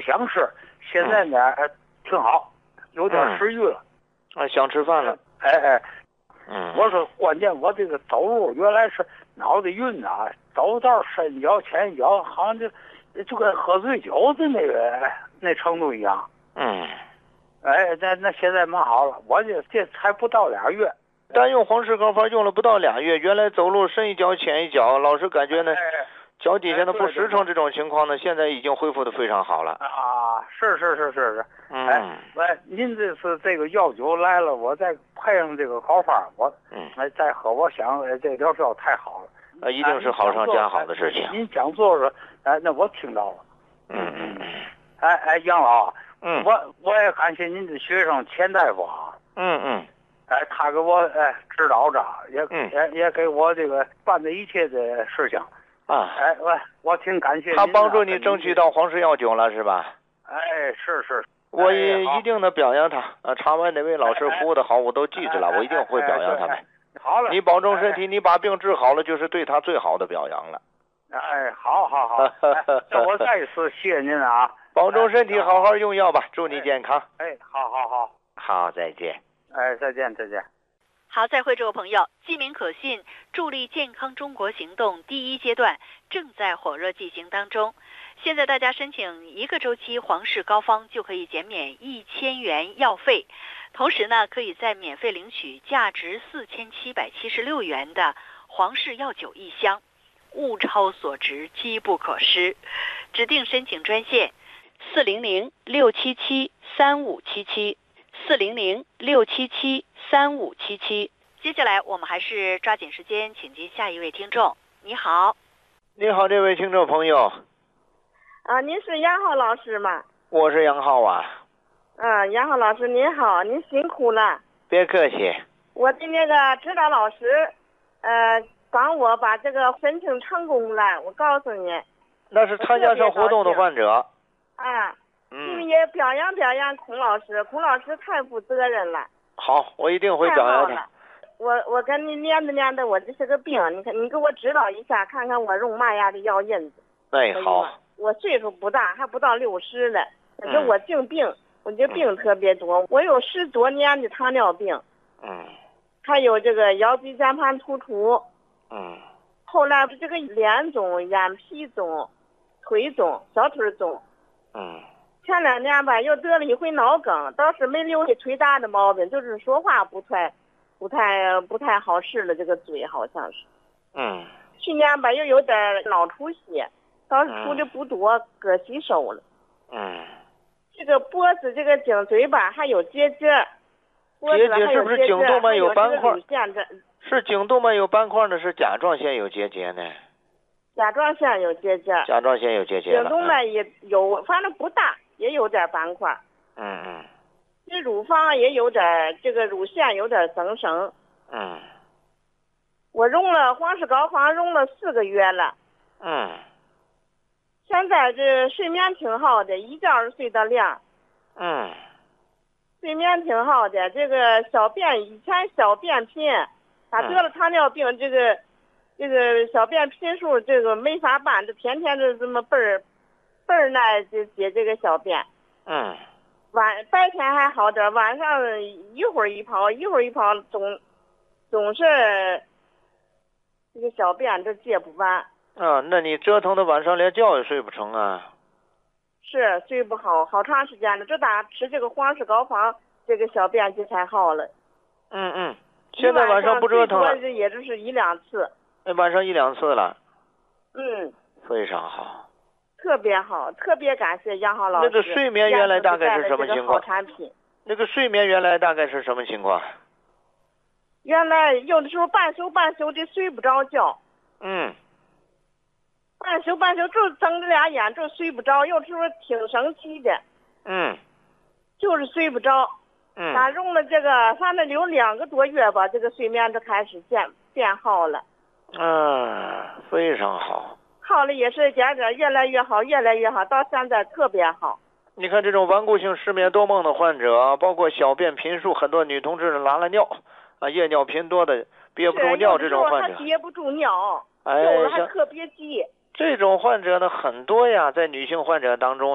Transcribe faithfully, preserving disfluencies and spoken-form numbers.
想吃，现在呢、嗯、挺好，有点食欲了， 啊、嗯，想吃饭了。 哎哎， 嗯， 我说关键我这个走路原来是脑袋晕啊，走道伸脚前脚，好像就就跟喝醉酒的那个那程度一样。 嗯， 哎，那那现在蛮好了，我这这才不到俩月。 单用黄氏膏方用了不到俩月，原来走路伸一脚前一脚，老是感觉呢， 哎、 脚底下的不实诚这种情况呢，现在已经恢复的非常好了。 啊，是是是是是。 嗯， 哎，喂，您这次这个药酒来了，我再配上这个膏方，我嗯， 哎再喝，我想哎这疗效太好了。 啊，一定是好上加好的事情。 您讲座说，哎，那我听到了。 嗯嗯嗯。 哎哎，杨老， 嗯， 我我也感谢您的学生钱大夫啊。 嗯嗯。 哎，他给我哎指导着，也、 嗯、 也也给我这个办的一切的事情啊。 哎喂，我挺感谢您。 他帮助你争取到黄氏药酒了是吧？ 哎，是是。 我也一定的表扬他啊！查完哪位老师服务的好，我都记着了，我一定会表扬他们。 好了， 你保重身体，你把病治好了，就是对他最好的表扬了。 哎，好好好，那我再一次谢谢您啊！ 保重身体，好好用药吧，祝你健康。 哎，好好好， 好，再见。 哎，再见再见。 好，再会，这位朋友，记名可信助力健康中国行动第一阶段正在火热进行当中。现在大家申请一个周期黄氏膏方就可以减免一千元药费，同时呢，可以再免费领取价值四千七百七十六元的黄氏药酒一箱，物超所值，机不可失。指定申请专线四零零六七七三五七七。四零零六七七三五七七。接下来我们还是抓紧时间请接下一位听众。你好。 你好，这位听众朋友。 啊，您是杨浩老师吗？ 我是杨浩啊。 啊，杨浩老师您好，您辛苦了。 别客气。 我的那个指导老师，呃，帮我把这个申请成功了。我告诉你。 那是参加上活动的患者。 啊。 嗯， 你也表扬表扬孔老师，孔老师太负责任了。 好，我一定会表扬他。 我我跟你念着念着，我这是个病，你看你给我指导一下，看看我用嘛样的药引子。 哎，好。 我岁数不大，还不到六十呢，可是我净病，嗯、我这病特别多，我有十多年的糖尿病。 嗯。 还有这个腰椎间盘突出。 嗯。 后来这个脸肿、眼皮肿、腿肿、小腿肿。 嗯。 前两年吧，又得了一回脑梗，倒是没留下腿大的毛病，就是说话不太、不太、不太好使了，这个嘴好像是。 嗯。 去年吧，又有点脑出血，倒是出的不多，割吸收了。 嗯。 这个脖子这个颈椎吧，还有结节。 结节是不是颈动脉有斑块？ 这是颈动脉有斑块呢，是甲状腺有结节呢？ 甲状腺有结节。 甲状腺有结节了。 颈动脉也有，反正不大。也有点斑块， 嗯嗯， 这乳房也有点，这个乳腺有点增生， 嗯， 我用了黄氏膏方用了四个月了， 嗯， 现在这睡眠挺好的，一觉睡得亮， 嗯， 睡眠挺好的，这个小便以前小便频，他得了糖尿病，这个这个小便频数这个没法办，这天天就这么倍儿。倍儿耐就解这个小便， 嗯， 晚白天还好点，晚上一会儿一泡，一会儿一泡，总总是这个小便都解不完。 啊，那你折腾的晚上连觉也睡不成啊？ 是睡不好，好长时间了。这打吃这个黄氏膏方，这个小便就才好了。 嗯嗯，现在晚上不折腾了， 也就是一两次。 那晚上一两次了。 嗯， 非常好。 特别好，特别感谢杨浩老师。 那个睡眠原来大概是什么情况？ 好产品。 那个睡眠原来大概是什么情况？ 原来有的时候半宿半宿的睡不着觉。 嗯。 半宿半宿就睁着俩眼就睡不着，有时候挺生气的。 嗯。 就是睡不着。 嗯。 他用了这个，反正有两个多月吧，这个睡眠就开始变变好了。 嗯，非常好。 好了也是点点越来越好，越来越好，到现在特别好。 你看这种顽固性失眠多梦的患者，包括小便频数，很多女同志拉了尿啊，夜尿频多的憋不住尿这种患者， 还憋不住尿， 哎， 有了还特别急。 这种患者呢很多呀，在女性患者当中。